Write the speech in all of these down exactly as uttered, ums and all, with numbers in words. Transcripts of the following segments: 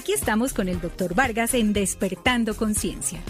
Aquí estamos con el doctor Vargas en Despertando Conciencia.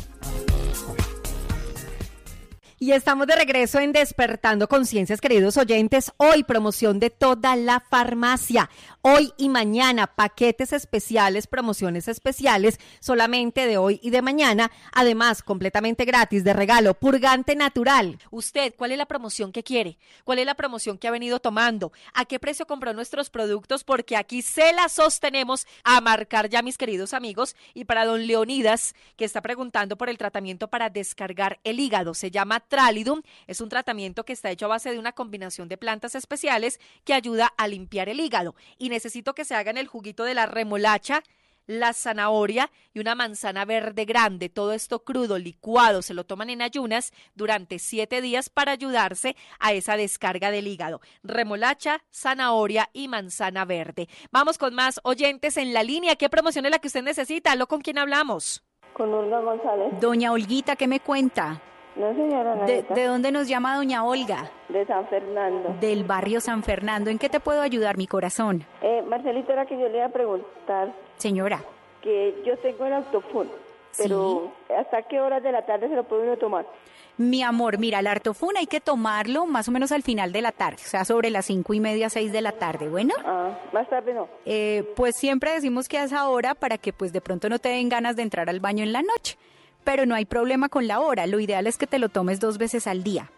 Y estamos de regreso en Despertando Conciencias, queridos oyentes. Hoy promoción de toda la farmacia. Hoy y mañana paquetes especiales, promociones especiales, solamente de hoy y de mañana. Además, completamente gratis de regalo, purgante natural. Usted, ¿cuál es la promoción que quiere? ¿Cuál es la promoción que ha venido tomando? ¿A qué precio compró nuestros productos? Porque aquí se la sostenemos a marcar ya, mis queridos amigos. Y para don Leonidas, que está preguntando por el tratamiento para descargar el hígado, se llama Tralidum, es un tratamiento que está hecho a base de una combinación de plantas especiales que ayuda a limpiar el hígado. Y necesito que se hagan el juguito de la remolacha, la zanahoria y una manzana verde grande. Todo esto crudo, licuado, se lo toman en ayunas durante siete días para ayudarse a esa descarga del hígado. Remolacha, zanahoria y manzana verde. Vamos con más oyentes en la línea. ¿Qué promoción es la que usted necesita? ¿Aló, con quién hablamos? Con Olga González. Doña Olguita, ¿qué me cuenta? No, señora ¿De, ¿De dónde nos llama doña Olga? De San Fernando. Del barrio San Fernando. ¿En qué te puedo ayudar, mi corazón? Eh, Marcelita, era que yo le iba a preguntar. Señora. Que yo tengo el Artofun, pero ¿sí? ¿Hasta qué horas de la tarde se lo puede uno tomar? Mi amor, mira, el Artofun hay que tomarlo más o menos al final de la tarde, o sea, sobre las cinco y media, seis de la tarde, ¿bueno? Ah, más tarde no. Eh, pues siempre decimos que a esa hora para que pues de pronto no te den ganas de entrar al baño en la noche. Pero no hay problema con la hora, lo ideal es que te lo tomes dos veces al día.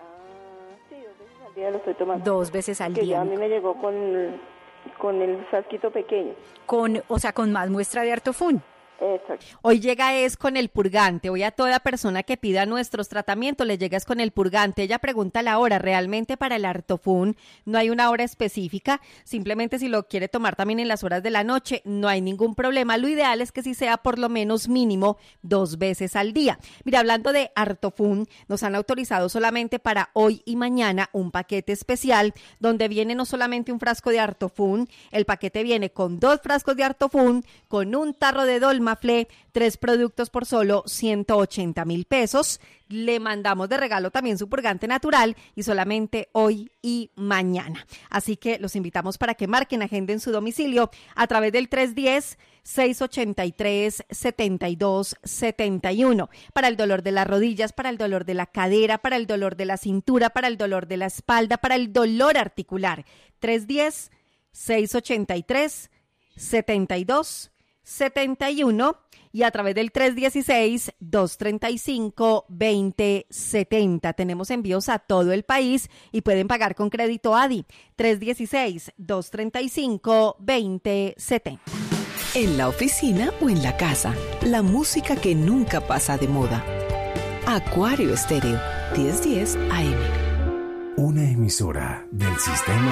Ah, sí, dos veces al día lo estoy tomando. Dos veces al que día. Ya a mí me llegó con, con el frasquito pequeño. Con, o sea, con más muestra de Artofun. Exacto. Hoy llega es con el purgante. Hoy a toda persona que pida nuestros tratamientos le llega es con el purgante. Ella pregunta la hora. Realmente para el Artofun no hay una hora específica. Simplemente si lo quiere tomar también en las horas de la noche, no hay ningún problema. Lo ideal es que sí sea por lo menos mínimo dos veces al día. Mira, hablando de Artofun, nos han autorizado solamente para hoy y mañana un paquete especial donde viene no solamente un frasco de Artofun, el paquete viene con dos frascos de Artofun, con un tarro de Dolma, tres productos por solo ciento ochenta mil pesos. Le mandamos de regalo también su purgante natural y solamente hoy y mañana. Así que los invitamos para que marquen, agenden su domicilio a través del tres uno cero, seis ocho tres, siete dos siete uno. Para el dolor de las rodillas, para el dolor de la cadera, para el dolor de la cintura, para el dolor de la espalda, para el dolor articular. tres uno cero, seis ocho tres, siete dos setenta y uno y a través del tres uno seis, dos tres cinco, dos cero siete cero. Tenemos envíos a todo el país y pueden pagar con crédito A D I. tres uno seis, dos tres cinco, dos cero siete cero. En la oficina o en la casa, la música que nunca pasa de moda. Acuario Estéreo, diez diez A M. Una emisora del sistema